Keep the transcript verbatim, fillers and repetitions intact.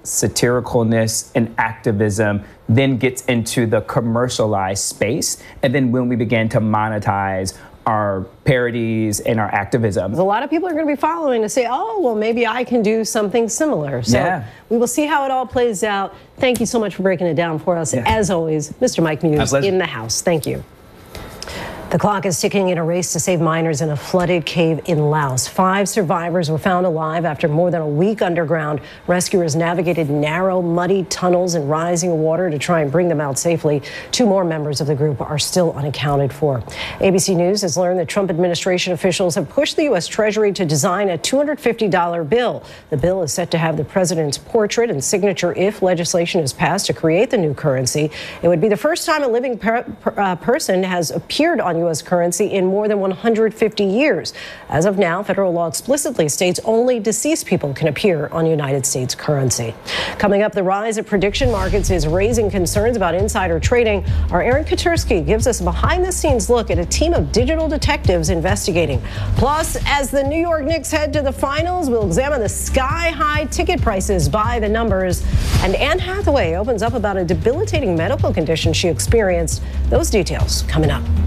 satiricalness and activism then gets into the commercialized space. And then when we begin to monetize our parodies and our activism, a lot of people are going to be following to say, oh, well, maybe I can do something similar. So yeah. we will see how it all plays out. Thank you so much for breaking it down for us. Yeah. As always, Mister Mike Muse in the house. Thank you. The clock is ticking in a race to save miners in a flooded cave in Laos. Five survivors were found alive after more than a week underground. Rescuers navigated narrow, muddy tunnels and rising water to try and bring them out safely. Two more members of the group are still unaccounted for. A B C News has learned that Trump administration officials have pushed the U S Treasury to design a two hundred fifty dollar bill. The bill is set to have the president's portrait and signature if legislation is passed to create the new currency. It would be the first time a living per, per, uh, person has appeared on U S currency in more than one hundred fifty years. As of now, federal law explicitly states only deceased people can appear on United States currency. Coming up, the rise of prediction markets is raising concerns about insider trading. Our Aaron Katersky gives us a behind-the-scenes look at a team of digital detectives investigating. Plus, as the New York Knicks head to the finals, we'll examine the sky-high ticket prices by the numbers. And Anne Hathaway opens up about a debilitating medical condition she experienced. Those details coming up.